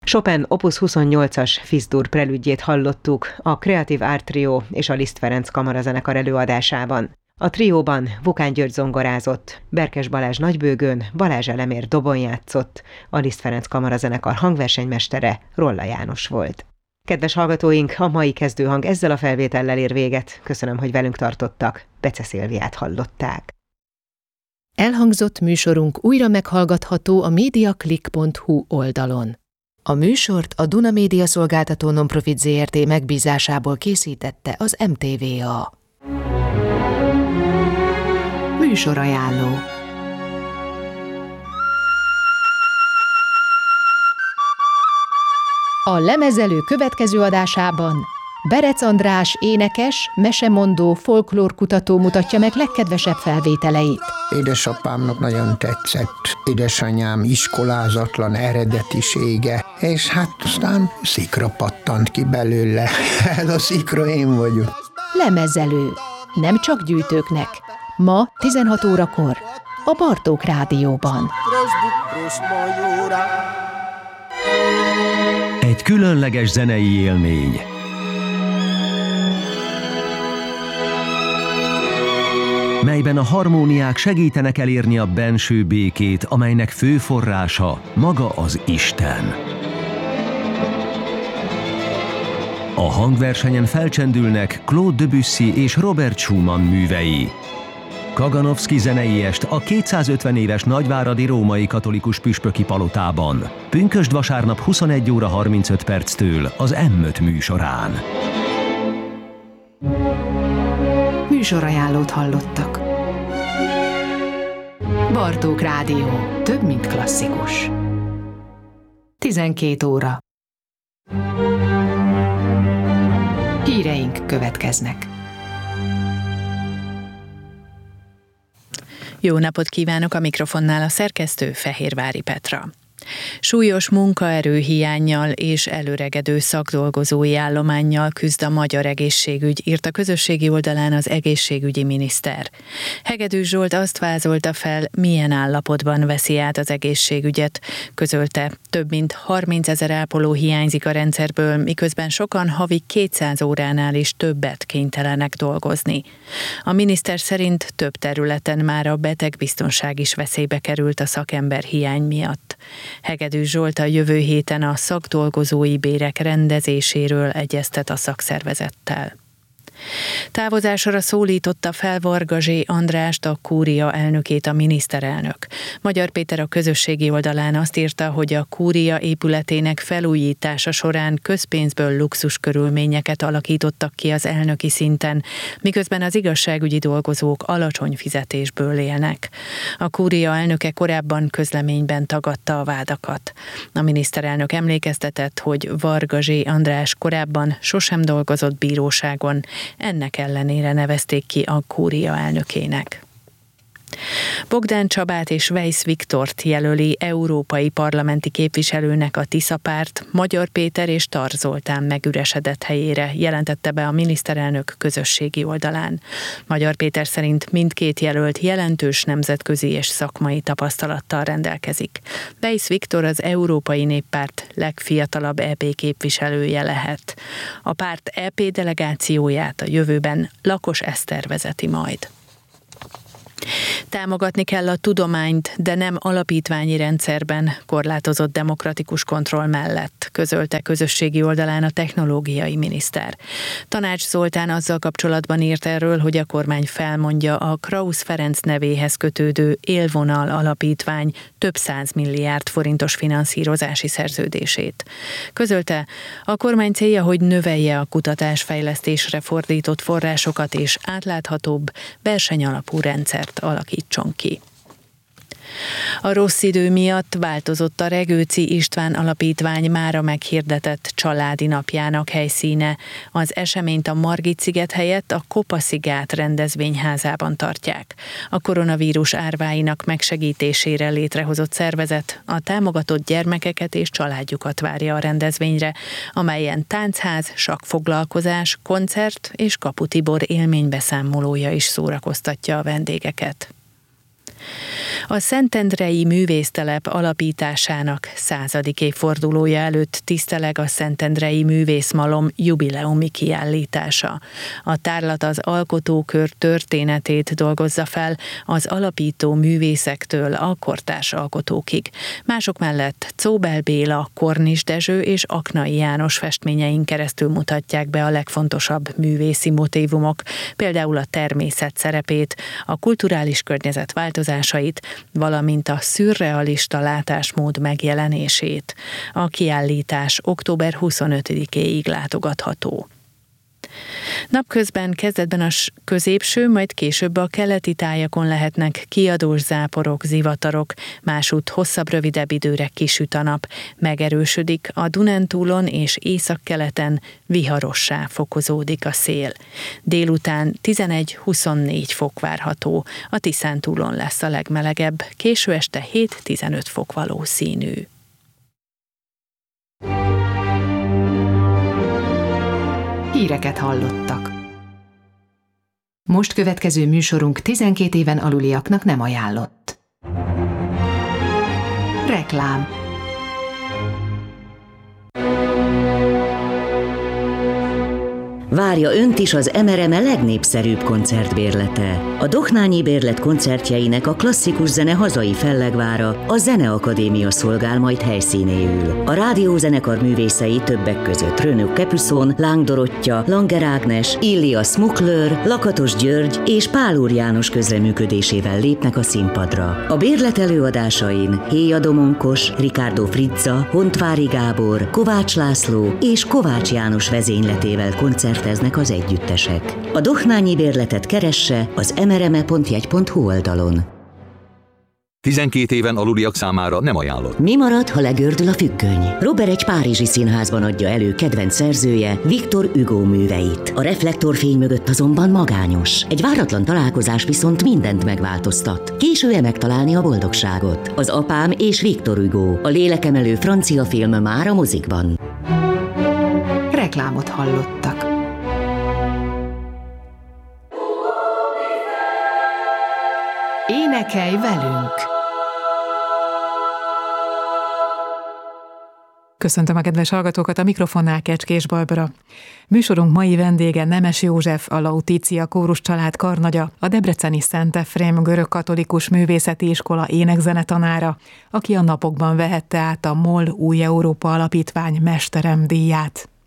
Chopin Opus 28-as Fis-dur prelüdjét hallottuk a Creative Art Trio és a Liszt Ferenc kamarazenekar előadásában. A trióban Vukán György zongorázott, Berkes Balázs nagybőgőn, Balázs Elemér dobon játszott, a Liszt Ferenc kamarazenekar hangversenymestere Rolla János volt. Kedves hallgatóink, a mai kezdőhang ezzel a felvétellel ér véget. Köszönöm, hogy velünk tartottak. Bece Szilviát hallották. Elhangzott műsorunk újra meghallgatható a mediaclick.hu oldalon. A műsort a Duna Média Szolgáltató Nonprofit Zrt. Megbízásából készítette az MTVA. Műsorajánló. A Lemezelő következő adásában Berec András énekes, mesemondó, folklórkutató mutatja meg legkedvesebb felvételeit. Édesapámnak nagyon tetszett édesanyám iskolázatlan eredetisége, és hát aztán szikra pattant ki belőle. Ez a szikra én vagyok. Lemezelő. Nem csak gyűjtőknek. Ma 16 órakor a Bartók Rádióban. Egy különleges zenei élmény. Melyben a harmóniák segítenek elérni a benső békét, amelynek fő forrása maga az Isten. A hangversenyen felcsendülnek Claude Debussy és Robert Schumann művei. Kaganovszky zenei est a 250 éves nagyváradi római katolikus püspöki palotában. Pünkösd vasárnap 21 óra 35 perctől az M5 műsorán. Műsorajánlót hallottak. Bartók Rádió. Több, mint klasszikus. 12 óra. Híreink következnek. Jó napot kívánok, a mikrofonnál a szerkesztő Fehérvári Petra. Súlyos munkaerőhiánnyal és előregedő szakdolgozói állománnyal küzd a magyar egészségügy, írt a közösségi oldalán az egészségügyi miniszter. Hegedűs Zsolt azt vázolta fel, milyen állapotban veszi át az egészségügyet. Közölte, több mint 30 000 ápoló hiányzik a rendszerből, miközben sokan havi 200 óránál is többet kénytelenek dolgozni. A miniszter szerint több területen már a betegbiztonság is veszélybe került a szakember hiány miatt. Hegedűs Zsolt a jövő héten a szakdolgozói bérek rendezéséről egyeztet a szakszervezettel. Távozásra szólította fel Varga Zsé Andrást, a kúria elnökét a miniszterelnök. Magyar Péter a közösségi oldalán azt írta, hogy a kúria épületének felújítása során közpénzből luxus körülményeket alakítottak ki az elnöki szinten, miközben az igazságügyi dolgozók alacsony fizetésből élnek. A kúria elnöke korábban közleményben tagadta a vádakat. A miniszterelnök emlékeztetett, hogy Varga Zsé András korábban sosem dolgozott bíróságon, ennek ellenére nevezték ki a kúria elnökének. Bogdán Csabát és Weiss Viktort jelöli európai parlamenti képviselőnek a Tisza Párt, Magyar Péter és Tar Zoltán megüresedett helyére, jelentette be a miniszterelnök közösségi oldalán. Magyar Péter szerint mindkét jelölt jelentős nemzetközi és szakmai tapasztalattal rendelkezik. Weiss Viktor az Európai Néppárt legfiatalabb EP képviselője lehet. A párt EP delegációját a jövőben Lakos Eszter vezeti majd. Támogatni kell a tudományt, de nem alapítványi rendszerben, korlátozott demokratikus kontroll mellett, közölte közösségi oldalán a technológiai miniszter. Tanács Zoltán azzal kapcsolatban írt erről, hogy a kormány felmondja a Krausz Ferenc nevéhez kötődő Élvonal alapítvány több 100 milliárd forintos finanszírozási szerződését. Közölte, a kormány célja, hogy növelje a kutatásfejlesztésre fordított forrásokat és átláthatóbb, versenyalapú rendszert alakítson ki. A rossz idő miatt változott a Regőci István Alapítvány mára meghirdetett családi napjának helyszíne. Az eseményt a Margit-sziget helyett a Kopa-sziget rendezvényházában tartják. A koronavírus árváinak megsegítésére létrehozott szervezet a támogatott gyermekeket és családjukat várja a rendezvényre, amelyen táncház, sakkfoglalkozás, koncert és Kapu Tibor élménybeszámolója is szórakoztatja a vendégeket. A Szentendrei Művésztelep alapításának 100. évfordulója előtt tiszteleg a Szentendrei Művészmalom jubileumi kiállítása. A tárlat az alkotókör történetét dolgozza fel az alapító művészektől a kortárs alkotókig. Mások mellett Czóbel Béla, Kornis Dezső és Aknai János festményein keresztül mutatják be a legfontosabb művészi motívumok, például a természet szerepét, a kulturális környezet változásait, valamint a szürrealista látásmód megjelenését. A kiállítás október 25-éig látogatható. Napközben kezdetben a középső, majd később a keleti tájakon lehetnek kiadós záporok, zivatarok, másút hosszabb, rövidebb időre kisüt a nap. Megerősödik a Dunántúlon és északkeleten, viharossá fokozódik a szél. Délután 11-24 fok várható, a Tiszántúlon lesz a legmelegebb, késő este 7-15 fok valószínű. Híreket hallottak. Most következő műsorunk 12 éven aluliaknak nem ajánlott. Reklám. Várja önt is az MRME legnépszerűbb koncertbérlete. A Dohnányi Bérlet koncertjeinek a klasszikus zene hazai fellegvára, a Zeneakadémia szolgál majd helyszínéül. A rádiózenekar művészei többek között Renaud Capuçon, Láng Dorottya, Langer Ágnes, Illia Smukler, Lakatos György és Pál Úr János közreműködésével lépnek a színpadra. A bérlet előadásain Héja Domonkos, Ricardo Frizza, Hontvári Gábor, Kovács László és Kovács János vezényletével koncerteznek az együttesek. A Dohnányi Bérletet keresse az mrme.jegy.hu oldalon. 12 éven aluliak számára nem ajánlott. Mi marad, ha legördül a függöny? Robert egy párizsi színházban adja elő kedvenc szerzője, Victor Hugo műveit. A reflektorfény mögött azonban magányos. Egy váratlan találkozás viszont mindent megváltoztat. Késő-e megtalálni a boldogságot? Az Apám és Victor Hugo. A lélekemelő francia film már a mozikban. Reklámot hallottak. Énekelj velünk! Köszöntöm a kedves hallgatókat, a mikrofonnál Kecskés Barbara. Műsorunk mai vendége Nemes József, a Lautitia Kórus család karnagya, a debreceni Szent Efrém görögkatolikus művészeti iskola énekzenetanára, aki a napokban vehette át a MOL Új Európa Alapítvány Mesterem díját.